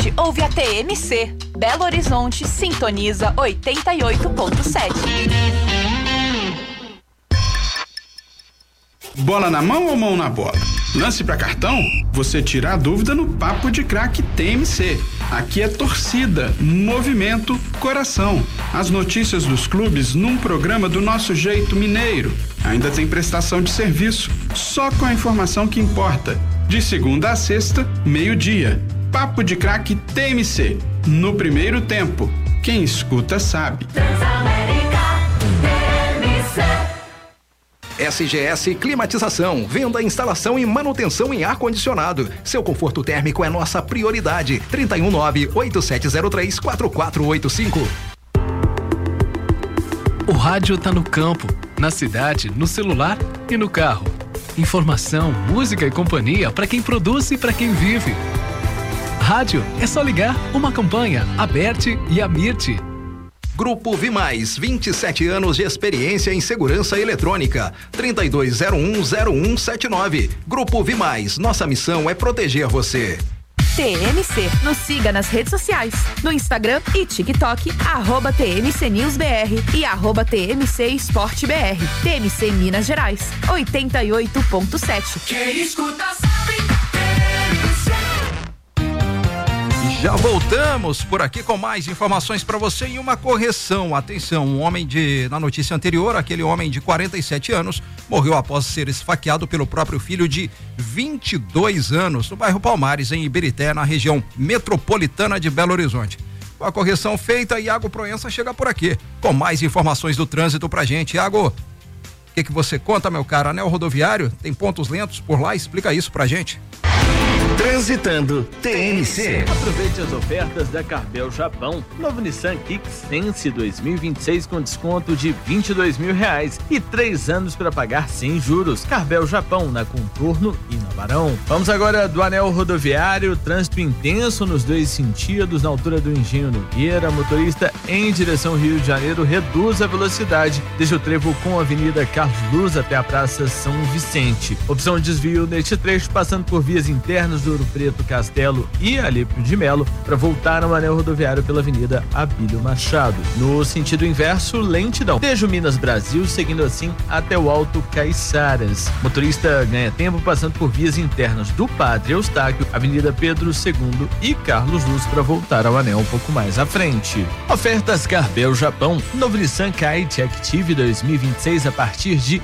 gente ouve a TMC. Belo Horizonte sintoniza 88.7. Bola na mão ou mão na bola? Lance pra cartão? Você tira a dúvida no Papo de Craque TMC. Aqui é torcida, movimento, coração. As notícias dos clubes num programa do nosso jeito mineiro. Ainda tem prestação de serviço, só com a informação que importa. De segunda a sexta, meio-dia. Papo de Craque TMC. No primeiro tempo. Quem escuta sabe. SGS Climatização, venda, instalação e manutenção em ar-condicionado. Seu conforto térmico é nossa prioridade. 319-8703-4485. O rádio tá no campo, na cidade, no celular e no carro. Informação, música e companhia para quem produz e para quem vive. Rádio é só ligar uma campanha, Aberte e Amirte. Grupo Vimais, 27 anos de experiência em segurança eletrônica. 32010179. Grupo Vimais, nossa missão é proteger você. TMC, nos siga nas redes sociais, no Instagram e TikTok, @TMCNewsBR e @TMCEsporteBR. TMC Minas Gerais, 88.7. Quem escuta sabe. Já voltamos por aqui com mais informações para você e uma correção. Atenção, na notícia anterior, aquele homem de 47 anos morreu após ser esfaqueado pelo próprio filho de 22 anos no bairro Palmares, em Ibirité, na região metropolitana de Belo Horizonte. Com a correção feita, Iago Proença chega por aqui com mais informações do trânsito pra gente. Iago, o que você conta, meu caro? Anel rodoviário, tem pontos lentos por lá? Explica isso pra gente. Transitando TMC. Aproveite as ofertas da Carvel Japão. Novo Nissan Kicks Sense 2026 com desconto de R$22.000 e 3 anos para pagar sem juros. Carvel Japão, na Contorno e na Barão. Vamos agora do anel rodoviário. Trânsito intenso nos dois sentidos na altura do Engenho Nogueira. Motorista em direção Rio de Janeiro reduz a velocidade. Deixa o trevo com a Avenida Carlos Luz até a Praça São Vicente. Opção de desvio neste trecho, passando por vias internas do Ouro Preto, Castelo e Alípio de Melo, para voltar ao anel rodoviário pela Avenida Abílio Machado. No sentido inverso, lentidão. Desde o Minas Brasil, seguindo assim até o Alto Caiçaras. Motorista ganha tempo passando por vias internas do Padre Eustáquio, Avenida Pedro II e Carlos Luz, para voltar ao anel um pouco mais à frente. Ofertas Carvel Japão. Novo Nissan Kite Active 2026 a partir de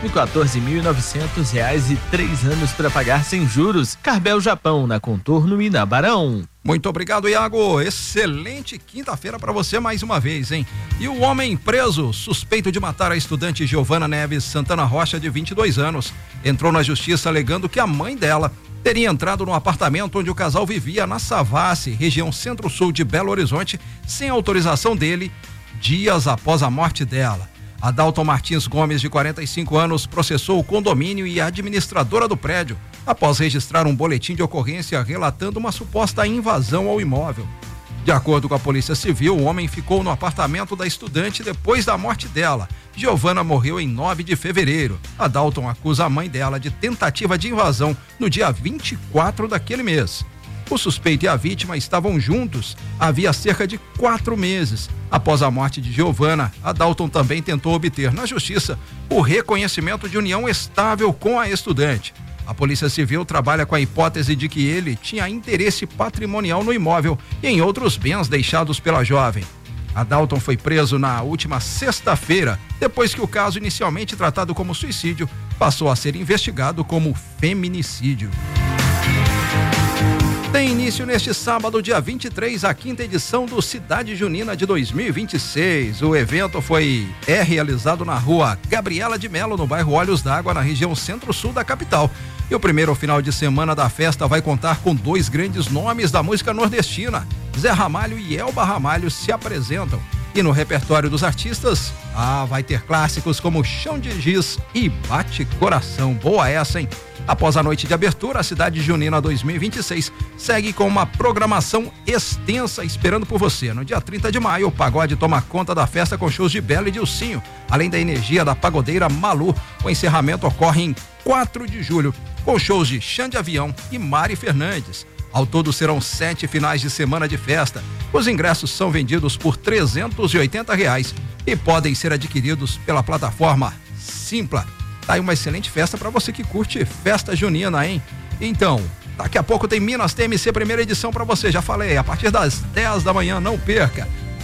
R$114.900 e 3 anos para pagar sem juros. Carvel Japão, na Contorno e na Barão. Muito obrigado, Iago. Excelente quinta-feira para você mais uma vez, hein? E o homem preso, suspeito de matar a estudante Giovana Neves Santana Rocha, de 22 anos, entrou na justiça alegando que a mãe dela teria entrado no apartamento onde o casal vivia na Savassi, região centro-sul de Belo Horizonte, sem autorização dele, dias após a morte dela. Adalton Martins Gomes, de 45 anos, processou o condomínio e a administradora do prédio após registrar um boletim de ocorrência relatando uma suposta invasão ao imóvel. De acordo com a Polícia Civil, o homem ficou no apartamento da estudante depois da morte dela. Giovana morreu em 9 de fevereiro. Adalton acusa a mãe dela de tentativa de invasão no dia 24 daquele mês. O suspeito e a vítima estavam juntos havia cerca de 4 meses. Após a morte de Giovana, Adalton também tentou obter na justiça o reconhecimento de união estável com a estudante. A Polícia Civil trabalha com a hipótese de que ele tinha interesse patrimonial no imóvel e em outros bens deixados pela jovem. Adalton foi preso na última sexta-feira, depois que o caso, inicialmente tratado como suicídio, passou a ser investigado como feminicídio. Tem início neste sábado, dia 23, a 5ª edição do Cidade Junina de 2026. O evento é realizado na rua Gabriela de Melo, no bairro Olhos d'Água, na região centro-sul da capital. E o primeiro final de semana da festa vai contar com 2 grandes nomes da música nordestina. Zé Ramalho e Elba Ramalho se apresentam. E no repertório dos artistas, vai ter clássicos como Chão de Giz e Bate Coração. Boa essa, hein? Após a noite de abertura, a Cidade Junina 2026 segue com uma programação extensa esperando por você. No dia 30 de maio, o pagode toma conta da festa com shows de Bela e Dilcinho, além da energia da pagodeira Malu. O encerramento ocorre em 4 de julho, com shows de Xande Avião e Mari Fernandes. Ao todo serão 7 finais de semana de festa. Os ingressos são vendidos por R$380 e podem ser adquiridos pela plataforma Simpla. Tá aí uma excelente festa para você que curte festa junina, hein? Então, daqui a pouco tem Minas TMC primeira edição para você, já falei, a partir das 10 da manhã, não perca.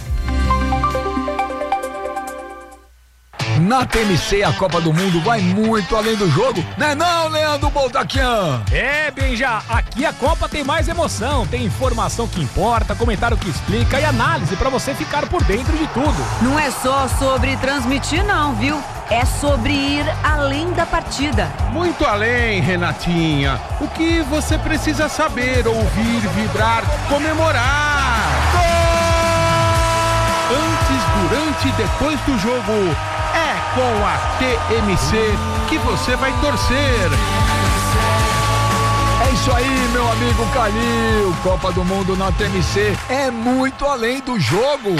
Na TMC, a Copa do Mundo vai muito além do jogo, né não, Leandro Boltaquian? Benja, aqui a Copa tem mais emoção, tem informação que importa, comentário que explica e análise pra você ficar por dentro de tudo. Não é só sobre transmitir não, viu? É sobre ir além da partida. Muito além, Renatinha. O que você precisa saber, ouvir, vibrar, comemorar. Gol! Antes, durante e depois do jogo. É com a TMC que você vai torcer. É isso aí, meu amigo Calil. Copa do Mundo na TMC é muito além do jogo.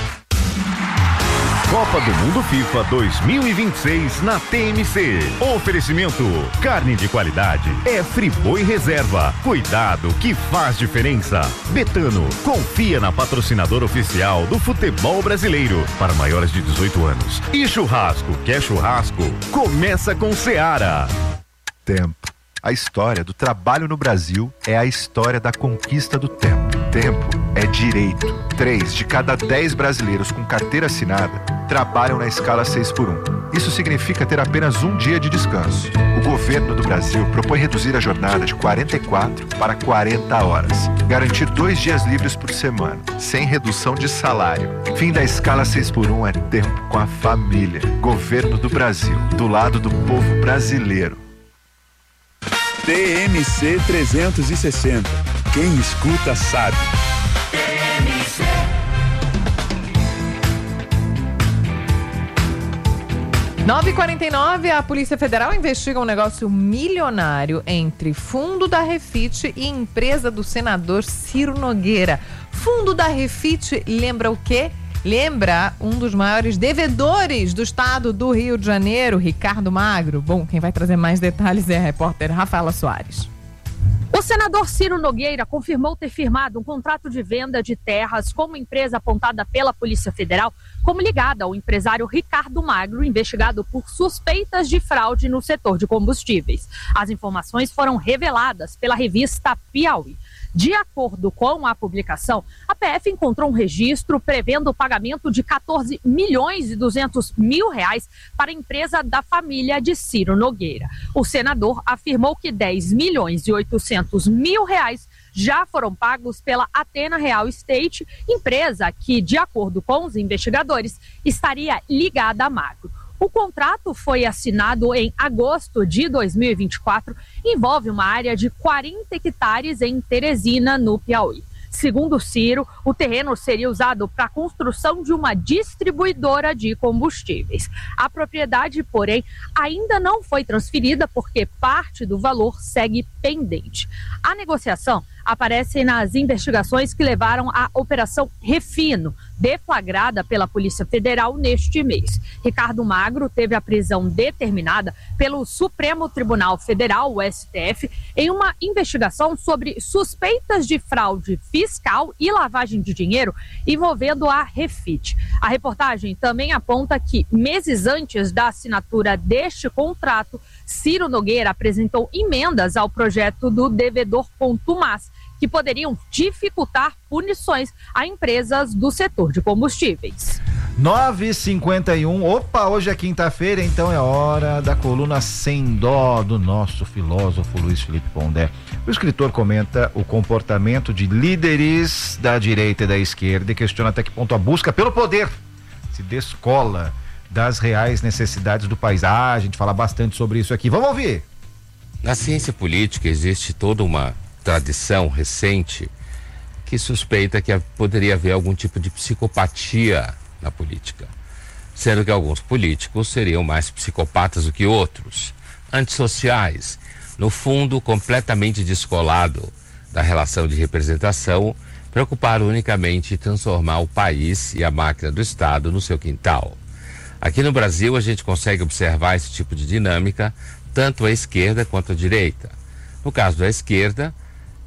Copa do Mundo FIFA 2026 na TMC. Oferecimento: carne de qualidade é Friboi Reserva. Cuidado que faz diferença. Betano, confia na patrocinadora oficial do futebol brasileiro para maiores de 18 anos. E churrasco, quer churrasco? Começa com Seara. Tempo. A história do trabalho no Brasil é a história da conquista do tempo. Tempo é direito. 3 de cada 10 brasileiros com carteira assinada trabalham na escala 6x1. Isso significa ter apenas um dia de descanso. O governo do Brasil propõe reduzir a jornada de 44 para 40 horas. Garantir 2 dias livres por semana, sem redução de salário. Fim da escala 6x1 é tempo com a família. Governo do Brasil, do lado do povo brasileiro. TMC 360. Quem escuta sabe. TMC. Nove e 49, a Polícia Federal investiga um negócio milionário entre fundo da Refit e empresa do senador Ciro Nogueira. Fundo da Refit lembra o quê? Lembra um dos maiores devedores do estado do Rio de Janeiro, Ricardo Magro. Bom, quem vai trazer mais detalhes é a repórter Rafaela Soares. O senador Ciro Nogueira confirmou ter firmado um contrato de venda de terras com uma empresa apontada pela Polícia Federal como ligada ao empresário Ricardo Magro, investigado por suspeitas de fraude no setor de combustíveis. As informações foram reveladas pela revista Piauí. De acordo com a publicação, a PF encontrou um registro prevendo o pagamento de 14 milhões e 200 mil reais para a empresa da família de Ciro Nogueira. O senador afirmou que 10 milhões e 800 mil reais já foram pagos pela Athena Real Estate, empresa que, de acordo com os investigadores, estaria ligada a Magro. O contrato foi assinado em agosto de 2024 e envolve uma área de 40 hectares em Teresina, no Piauí. Segundo Ciro, o terreno seria usado para a construção de uma distribuidora de combustíveis. A propriedade, porém, ainda não foi transferida porque parte do valor segue pendente. A negociação aparece nas investigações que levaram à Operação Refino, deflagrada pela Polícia Federal neste mês. Ricardo Magro teve a prisão determinada pelo Supremo Tribunal Federal, o STF, em uma investigação sobre suspeitas de fraude fiscal e lavagem de dinheiro envolvendo a Refit. A reportagem também aponta que, meses antes da assinatura deste contrato, Ciro Nogueira apresentou emendas ao projeto do devedor Contumaz, que poderiam dificultar punições a empresas do setor de combustíveis. 9h51, opa, hoje é quinta-feira, então é hora da coluna Sem Dó do nosso filósofo Luiz Felipe Pondé. O escritor comenta o comportamento de líderes da direita e da esquerda e questiona até que ponto a busca pelo poder se descola das reais necessidades do país. A gente fala bastante sobre isso aqui, vamos ouvir. Na ciência política existe toda uma tradição recente que suspeita que poderia haver algum tipo de psicopatia na política, sendo que alguns políticos seriam mais psicopatas do que outros, antissociais, no fundo completamente descolado da relação de representação, preocupado unicamente em transformar o país e a máquina do Estado no seu quintal. Aqui no Brasil a gente consegue observar esse tipo de dinâmica tanto à esquerda quanto à direita. No caso da esquerda,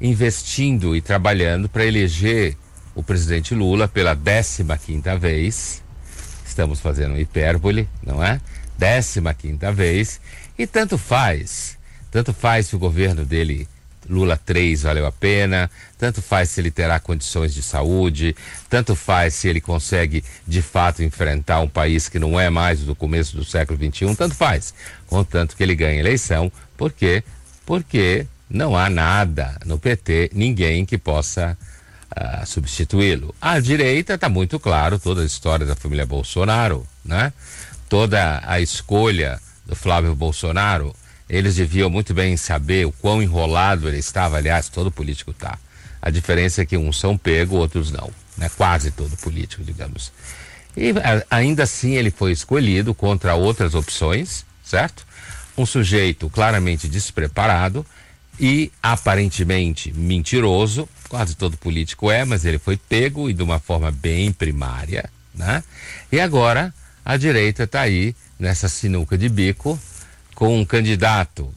investindo e trabalhando para eleger o presidente Lula pela 15ª vez. Estamos fazendo hipérbole, não é? 15ª vez. E tanto faz se o governo dele, Lula 3, valeu a pena, tanto faz se ele terá condições de saúde, tanto faz se ele consegue de fato enfrentar um país que não é mais do começo do século XXI, tanto faz, contanto que ele ganhe a eleição. Por quê? Porque não há nada no PT, ninguém que possa substituí-lo. À direita está muito claro toda a história da família Bolsonaro, né? Toda a escolha do Flávio Bolsonaro, eles deviam muito bem saber o quão enrolado ele estava, aliás, todo político está. A diferença é que uns são pegos, outros não, né? Quase todo político, digamos. E ainda assim ele foi escolhido contra outras opções, certo? Um sujeito claramente despreparado e aparentemente mentiroso, quase todo político é, mas ele foi pego e de uma forma bem primária, né? E agora a direita está aí nessa sinuca de bico com um candidato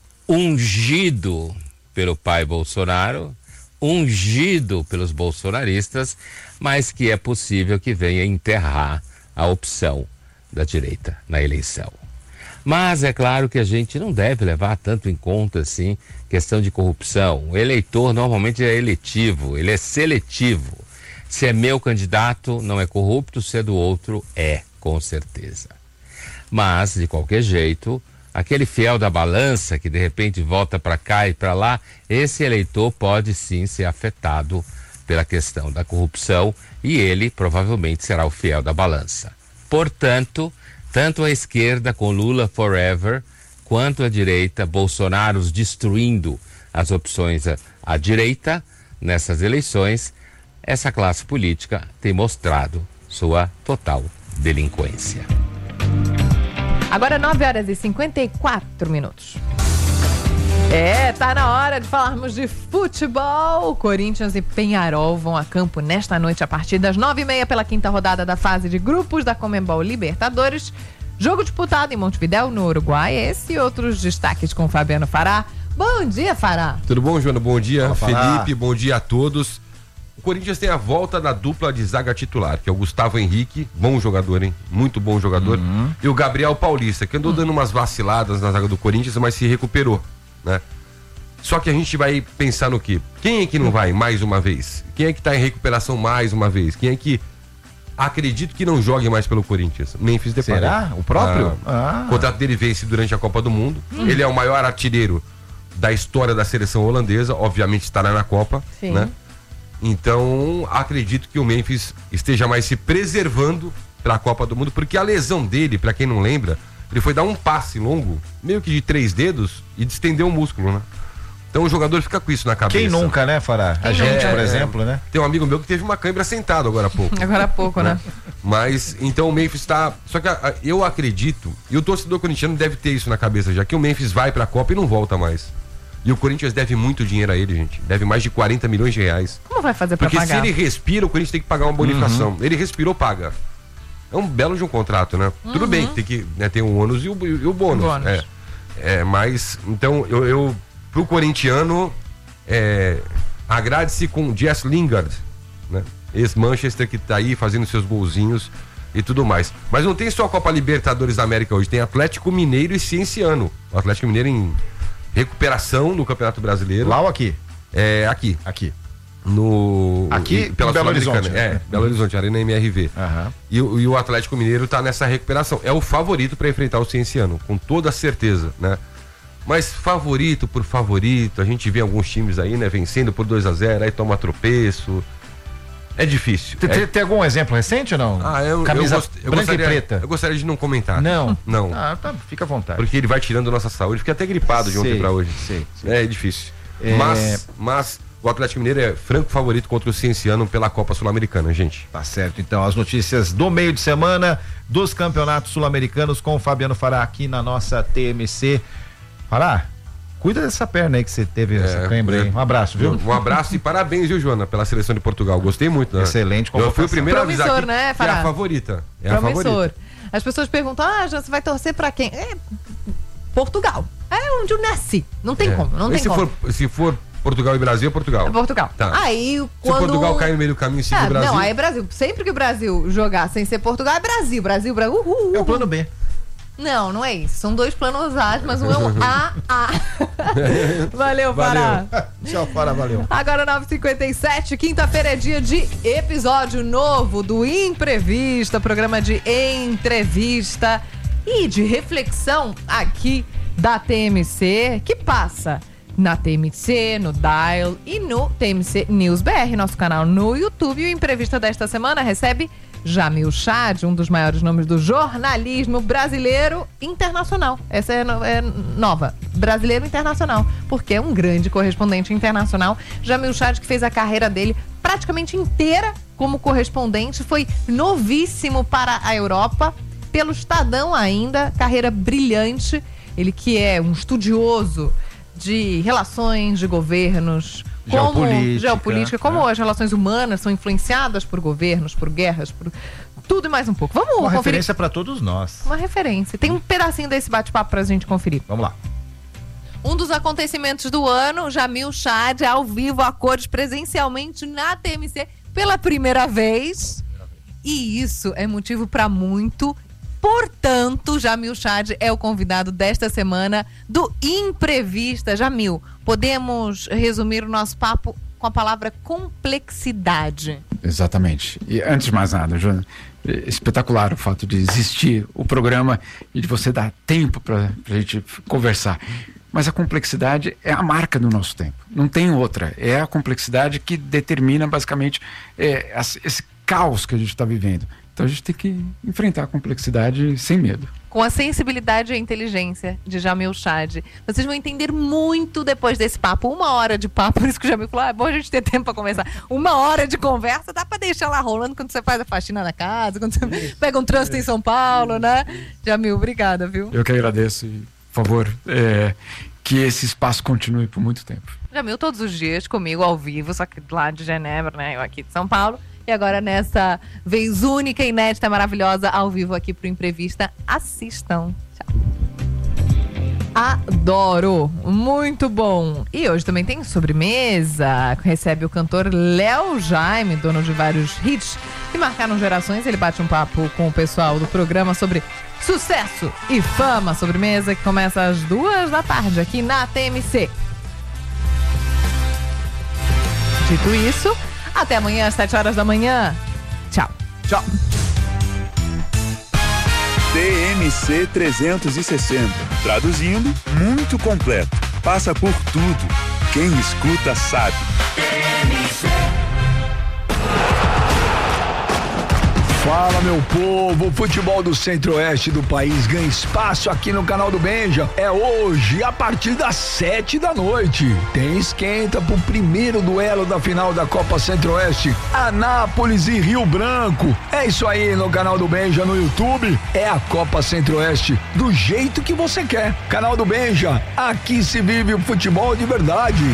ungido pelo pai Bolsonaro, ungido pelos bolsonaristas, mas que é possível que venha enterrar a opção da direita na eleição. Mas é claro que a gente não deve levar tanto em conta assim questão de corrupção. O eleitor normalmente é eletivo, ele é seletivo. Se é meu candidato, não é corrupto, se é do outro, é, com certeza. Mas, de qualquer jeito, aquele fiel da balança que de repente volta para cá e para lá, esse eleitor pode sim ser afetado pela questão da corrupção e ele provavelmente será o fiel da balança. Portanto, tanto a esquerda com Lula forever, quanto a direita, Bolsonaro destruindo as opções à direita nessas eleições, essa classe política tem mostrado sua total delinquência. Agora 9h54. Tá na hora de falarmos de futebol. Corinthians e Peñarol vão a campo nesta noite a partir das 9h30 pela 5ª rodada da fase de grupos da Conmebol Libertadores. Jogo disputado em Montevidéu, no Uruguai. Esse e outros destaques com Fabiano Fará. Bom dia, Fará. Tudo bom, Joana? Bom dia, Fala, Felipe. Bom dia a todos. O Corinthians tem a volta da dupla de zaga titular, que é o Gustavo Henrique, bom jogador, hein? Muito bom jogador. E o Gabriel Paulista, que andou dando umas vaciladas na zaga do Corinthians, mas se recuperou, né? Só que a gente vai pensar no quê? Quem é que não vai mais uma vez? Quem é que tá em recuperação mais uma vez? Quem é que acredito que não jogue mais pelo Corinthians? Memphis Depay. Será? O próprio? O contrato dele vence durante a Copa do Mundo. Ele é o maior artilheiro da história da seleção holandesa, obviamente estará na Copa, Sim. né? Então, acredito que o Memphis esteja mais se preservando para a Copa do Mundo, porque a lesão dele, para quem não lembra, ele foi dar um passe longo, meio que de 3 dedos, e distendeu o músculo, né? Então o jogador fica com isso na cabeça. Quem nunca, né, Fará? A gente, por exemplo, né? Tem um amigo meu que teve uma cãibra sentado agora há pouco. Agora há pouco, né? Mas, então o Memphis está... Só que eu acredito, e o torcedor corintiano deve ter isso na cabeça já, que o Memphis vai para a Copa e não volta mais. E o Corinthians deve muito dinheiro a ele, gente. Deve mais de 40 milhões de reais. Como vai fazer pra pagar? Porque se ele respira, o Corinthians tem que pagar uma bonificação. Ele respirou, paga. É um belo de um contrato, né? Tudo bem que tem que ter um ônus e o bônus. Mas, então, eu pro corintiano, agrade-se com Jess Lingard, né? Ex-Manchester, que tá aí fazendo seus golzinhos e tudo mais. Mas não tem só a Copa Libertadores da América hoje, tem Atlético Mineiro e Cienciano. O Atlético Mineiro em recuperação no Campeonato Brasileiro. Lá ou aqui? Aqui. Aqui. Aqui, pela Belo Horizonte. Belo Horizonte, Arena MRV. E o Atlético Mineiro tá nessa recuperação. É o favorito para enfrentar o Cienciano, com toda certeza, né? Mas favorito por favorito, a gente vê alguns times aí, né, vencendo por 2-0, aí toma tropeço. É difícil. Tem algum exemplo recente ou não? Camisa branca e preta. Eu gostaria de não comentar. Não? Não. Tá, fica à vontade. Porque ele vai tirando nossa saúde. Fiquei até gripado de ontem pra hoje. É difícil. Mas o Atlético Mineiro é franco favorito contra o Cienciano pela Copa Sul-Americana, gente. Tá certo, então. As notícias do meio de semana dos campeonatos sul-americanos com o Fabiano Fará aqui na nossa TMC. Fará, cuida dessa perna aí que você teve, essa cãibra aí. Um abraço, viu? Um abraço e parabéns, viu, Joana, pela seleção de Portugal. Gostei muito, né? Excelente convocação. Eu fui o primeiro a avisar que, né, que é a favorita. A favorita. As pessoas perguntam, você vai torcer pra quem? Portugal. É onde eu nasci. Não tem como, não tem como. Se for Portugal e Brasil é Portugal. É Portugal. Tá. Aí, Se Portugal cair no meio do caminho e seguir o Brasil... Não, aí é Brasil. Sempre que o Brasil jogar sem ser Portugal, é Brasil. Brasil, uhul. É o plano B. Não é isso. São 2 planos A, mas um é um AA. Valeu, Pará. Tchau, Pará, valeu. Agora 9h57, quinta-feira é dia de episódio novo do Imprevista, programa de entrevista e de reflexão aqui da TMC, que passa na TMC, no Dial e no TMC News BR, nosso canal no YouTube. E o Imprevista desta semana recebe Jamil Chad, um dos maiores nomes do jornalismo brasileiro internacional. Essa é nova, brasileiro internacional, porque é um grande correspondente internacional. Jamil Chad, que fez a carreira dele praticamente inteira como correspondente, foi novíssimo para a Europa, pelo Estadão ainda, carreira brilhante. Ele que é um estudioso de relações de governos, geopolítica, como as relações humanas são influenciadas por governos, por guerras, por tudo e mais um pouco. Vamos Uma conferir. referência para todos nós. Uma referência. Tem um pedacinho desse bate-papo pra gente conferir. Vamos lá. Um dos acontecimentos do ano, Jamil Chad ao vivo, a cores, presencialmente na TMC pela primeira vez. E isso é motivo para muito. Portanto, Jamil Chad é o convidado desta semana do Imprevista. Jamil, podemos resumir o nosso papo com a palavra complexidade. Exatamente. E antes de mais nada, Joana, espetacular o fato de existir o programa e de você dar tempo para a gente conversar. Mas a complexidade é a marca do nosso tempo. Não tem outra. É a complexidade que determina basicamente esse caos que a gente está vivendo. Então a gente tem que enfrentar a complexidade sem medo. Com a sensibilidade e a inteligência de Jamil Chad. Vocês vão entender muito depois desse papo. 1 hora de papo, por isso que o Jamil falou, é bom a gente ter tempo para conversar. 1 hora de conversa, dá para deixar lá rolando quando você faz a faxina na casa, quando você pega um trânsito em São Paulo, né? Jamil, obrigada, viu? Eu que agradeço e, por favor, que esse espaço continue por muito tempo. Jamil todos os dias comigo ao vivo, só que lá de Genebra, né? Eu aqui de São Paulo. E agora nessa vez única, inédita, maravilhosa, ao vivo aqui pro Imprevista. Assistam. Tchau. Adoro. Muito bom. E hoje também tem sobremesa. Recebe o cantor Léo Jaime, dono de vários hits que marcaram gerações. Ele bate um papo com o pessoal do programa sobre sucesso e fama. Sobremesa que começa às 2 da tarde aqui na TMC. Dito isso, até amanhã às 7 horas da manhã. Tchau. Tchau. TMC 360. Traduzindo, muito completo. Passa por tudo. Quem escuta sabe. Fala, meu povo, o futebol do Centro-Oeste do país ganha espaço aqui no canal do Benja. É hoje, a partir das 7 da noite. Tem esquenta pro primeiro duelo da final da Copa Centro-Oeste, Anápolis e Rio Branco. É isso aí no canal do Benja no YouTube. É a Copa Centro-Oeste do jeito que você quer. Canal do Benja, aqui se vive o futebol de verdade.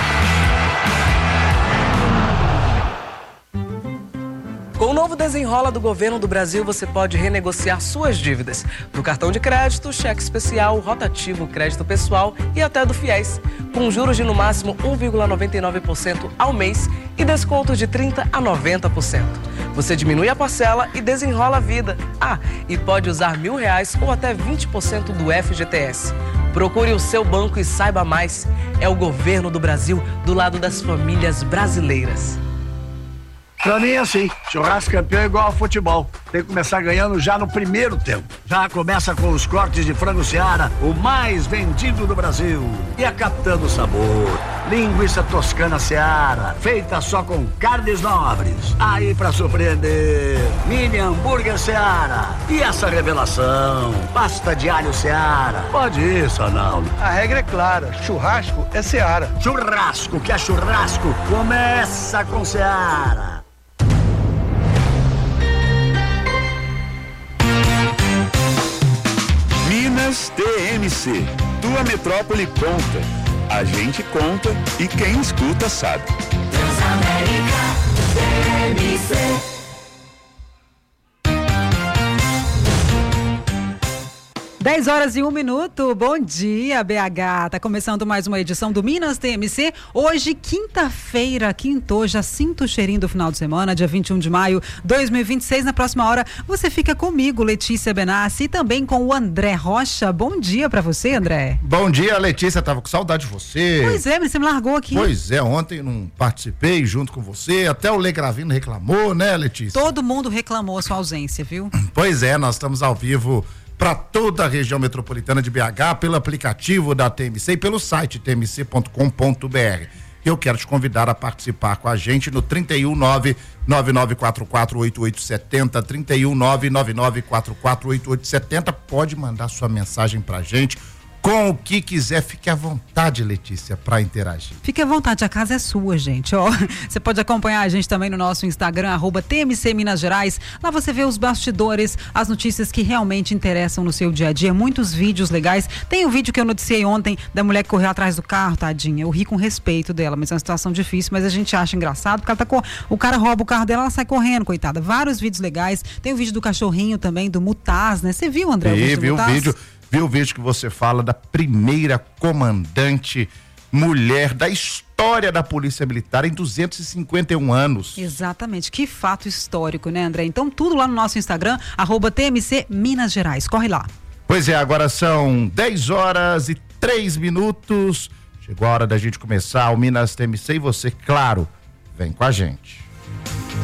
Com o novo Desenrola do Governo do Brasil, você pode renegociar suas dívidas no cartão de crédito, cheque especial, rotativo, crédito pessoal e até do FIES, com juros de no máximo 1,99% ao mês e descontos de 30% a 90%. Você diminui a parcela e desenrola a vida. Ah, e pode usar R$1.000 ou até 20% do FGTS. Procure o seu banco e saiba mais. É o Governo do Brasil do lado das famílias brasileiras. Pra mim é assim, churrasco campeão é igual ao futebol. Tem que começar ganhando já no primeiro tempo. Já começa com os cortes de frango Seara, o mais vendido do Brasil. E a Capitã do Sabor, linguiça toscana Seara, feita só com carnes nobres. Aí pra surpreender, mini hambúrguer Seara. E essa revelação, pasta de alho Seara. Pode ir, Sanaldo. A regra é clara, churrasco é Seara. Churrasco que é churrasco, começa com Seara. Minas TMC. Tua metrópole conta. A gente conta e quem escuta sabe. Transamérica TMC. 10h01. Bom dia, BH. Tá começando mais uma edição do Minas TMC. Hoje, quinta-feira, quintou, já sinto o cheirinho do final de semana, dia 21 de maio de 2026. Na próxima hora, você fica comigo, Letícia Benassi, e também com o André Rocha. Bom dia pra você, André. Bom dia, Letícia. Tava com saudade de você. Pois é, mas você me largou aqui. Pois é, ontem não participei junto com você. Até o Legravino reclamou, né, Letícia? Todo mundo reclamou a sua ausência, viu? Pois é, nós estamos ao vivo para toda a região metropolitana de BH, pelo aplicativo da TMC e pelo site tmc.com.br. Eu quero te convidar a participar com a gente no 319-9944-8870, 319-9944-8870. Pode mandar sua mensagem pra gente com o que quiser. Fique à vontade, Letícia, para interagir. Fique à vontade, a casa é sua, gente. Ó, você pode acompanhar a gente também no nosso Instagram, @TMC Minas Gerais. Lá você vê os bastidores, as notícias que realmente interessam no seu dia a dia. Muitos vídeos legais. Tem um vídeo que eu noticiei ontem da mulher que correu atrás do carro, tadinha. Eu ri com respeito dela, mas é uma situação difícil, mas a gente acha engraçado, porque o cara rouba o carro dela, ela sai correndo, coitada. Vários vídeos legais. Tem o vídeo do cachorrinho também, do Mutaz, né? Você viu, André? Viu o vídeo que você fala da primeira comandante mulher da história da Polícia Militar em 251 anos. Exatamente, que fato histórico, né, André? Então tudo lá no nosso Instagram, @TMC Minas Gerais, corre lá. Pois é, agora são 10h03. Chegou a hora da gente começar o Minas TMC e você, claro, vem com a gente.